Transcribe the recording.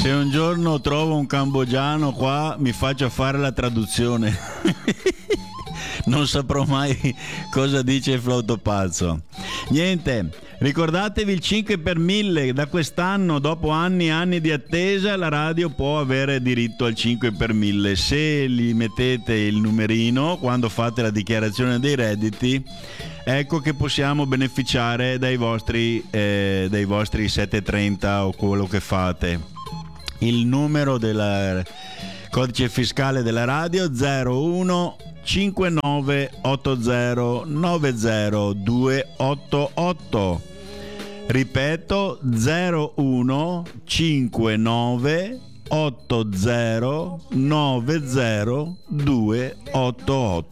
Se un giorno trovo un cambogiano qua, mi faccio fare la traduzione. Non saprò mai cosa dice il flautopazzo. Niente, ricordatevi il 5 per 1000. Da quest'anno, dopo anni e anni di attesa, la radio può avere diritto al 5 per 1000 se gli mettete il numerino quando fate la dichiarazione dei redditi. Ecco che possiamo beneficiare dai vostri 730 o quello che fate. Il numero del codice fiscale della radio 01 5980 90288. Ripeto 01 59 80 90288.